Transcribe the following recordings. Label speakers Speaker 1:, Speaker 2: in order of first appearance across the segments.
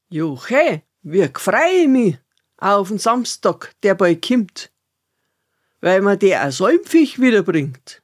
Speaker 1: Juche, wie freu ich mich auf den Samstag, der bald kimmt, weil mir der ein Säumfich wiederbringt.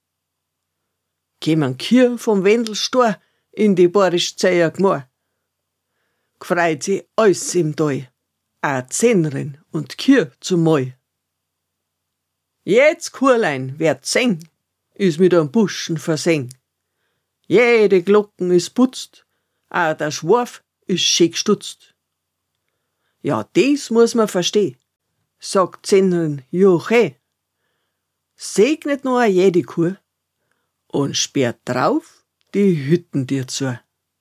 Speaker 1: Kämen Kier vom Wendelstor in die Borischzeier Gmor. Gfreut sich alles im Tal, a Zennrin und Kier zum Mal. Jetzt, Kurlein, werd seng, is mit am Buschen verseng. Jede Glocken is putzt, a der Schwarf is schön gestutzt. Ja, des muss man verstehen, sagt Zennrin Juche. Segnet nur jede Kur und sperrt drauf die Hütten dir zu.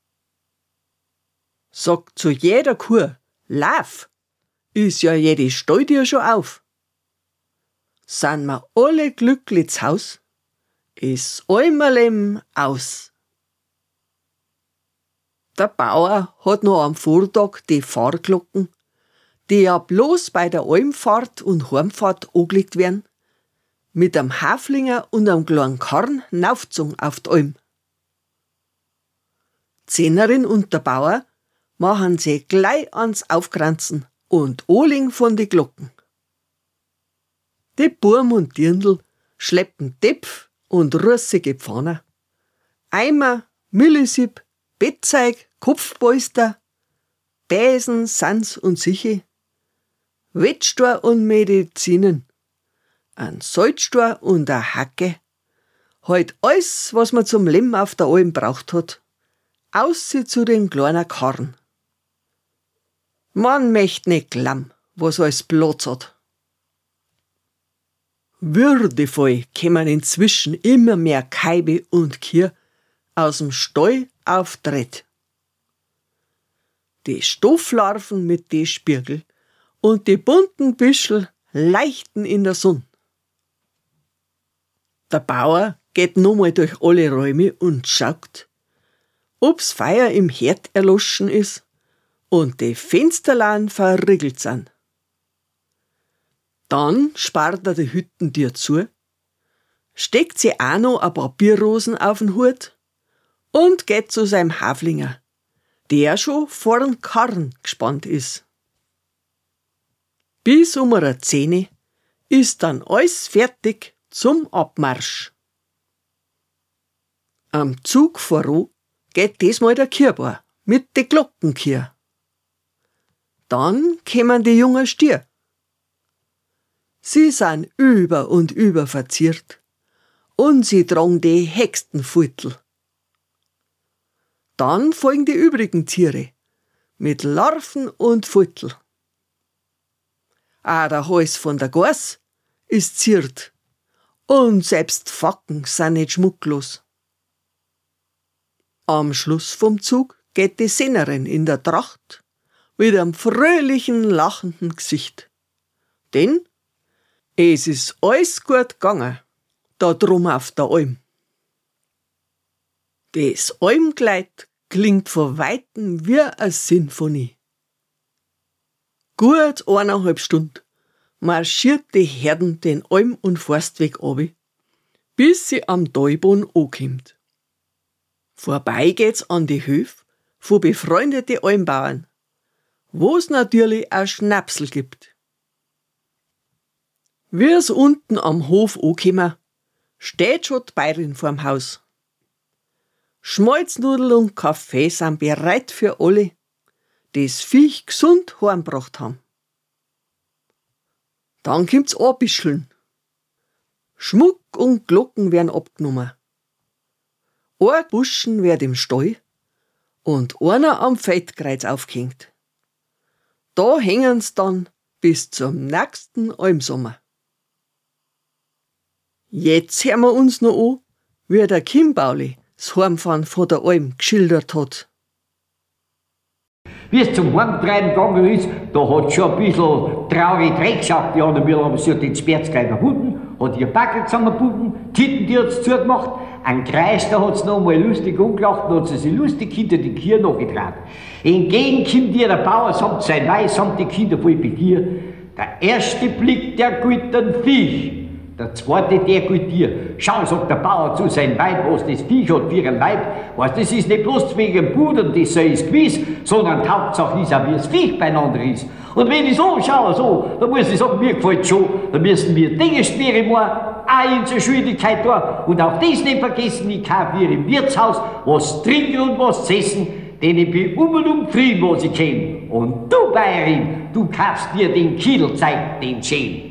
Speaker 1: Sagt zu jeder Kur, lauf, is ja jede Stall dir schon auf. San wir alle glücklich zu Haus, is Almerlem aus. Der Bauer hat noch am Vortag die Fahrglocken, die ja bloß bei der Almfahrt und Heimfahrt angelegt werden, mit einem Haflinger und einem kleinen Karren naufgezogen auf die Alm. Zehnerin und der Bauer machen sie gleich ans Aufkranzen und anlegen von die Glocken. Die Burm und Dirndl schleppen Tepf und russige Pfanne, Eimer, Millisip, Bettzeug, Kopfpolster, Besen, Sans und Siche, Wettstor und Medizinen, ein Salzstor und eine Hacke, halt alles, was man zum Leben auf der Alm braucht hat, außer zu den kleinen Karren. Man möcht nicht glauben, was alles Platz hat. Würdevoll kämen inzwischen immer mehr Kaibe und Kier aus dem Stall auf Drett. Die Stofflarven mit die Spirgel und die bunten Büschel leichten in der Sonne. Der Bauer geht nochmal durch alle Räume und schaut, ob's Feuer im Herd erloschen ist und die Fensterlein verriegelt sind. Dann spart er die Hütten dir zu, steckt sie auch noch ein paar Bierrosen auf den Hut und geht zu seinem Haflinger, der schon vor den Karren gespannt ist. Bis um 10 ist dann alles fertig zum Abmarsch. Am Zug voran geht diesmal der Kierbauer mit de Glockenkier. Dann kämen die jungen Stier. Sie sind über und über verziert und sie tragen die Hexenfuitel. Dann folgen die übrigen Tiere mit Larven und Fuitel. Auch der Hals von der Gors ist ziert und selbst Facken sind nicht schmucklos. Am Schluss vom Zug geht die Sennerin in der Tracht mit einem fröhlichen, lachenden Gesicht. Denn es ist alles gut gegangen, da drum auf der Alm. Das Almkleid klingt von Weitem wie eine Sinfonie. Gut 1,5 Stunden marschiert die Herden den Alm- und Forstweg ab, bis sie am Talboden ankommt. Vorbei geht's an die Höfe von befreundeten Almbauern, wo's natürlich auch Schnapsel gibt. Wie es unten am Hof ankommen, steht schon die Bäuerin vorm Haus. Schmalznudel und Kaffee sind bereit für alle, die das Viech gesund heimgebracht haben. Dann kommt's anbischeln. Schmuck und Glocken werden abgenommen. Ein Buschen wird im Stall und einer am Feldkreuz aufgehängt. Da hängen's dann bis zum nächsten Almsommer. Jetzt hören wir uns noch an, wie der Kimbauli das Heimfahren von der Alm geschildert hat.
Speaker 2: Wie es zum Heimtreiben gegangen ist, da hat schon ein bisschen traurig reingeschaut. Die anderen Müller haben sich den Sperrzkleid gefunden, hat ihr Backel zusammengebunden, Titten, die hat's zugemacht, einen Kreis, da hat's noch mal lustig angelacht, da hat sie sich lustig hinter die Kier nachgetragen. Entgegen kommt ihr der Bauer samt sein Weih, samt die Kinder voll Begier. Der erste Blick der guten Viech, Der zweite, der gilt dir. Schau, sagt der Bauer zu seinem Weib, was das Viech hat für ein Leib. Weißt, das ist nicht bloß wegen dem Pudern, das so ist gewiss, sondern die Hauptsache ist auch, wie das Viech beieinander ist. Und wenn ich so schaue, so, dann muss ich sagen, mir gefällt schon, dann müssen wir Dinge schwere machen, auch in zur Schuldigkeit da. Und auch das nicht vergessen, ich kaufe hier im Wirtshaus was trinken und was zu essen, denn ich bin unbedingt Frieden, was ich kenn. Und du, Bayerin, du kaufst dir den Kiedelzeig, den Schäden.